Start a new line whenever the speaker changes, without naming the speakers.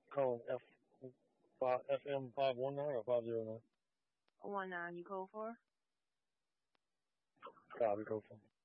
calling FM 519 or 509.
19, you code for?
Copy, go for it.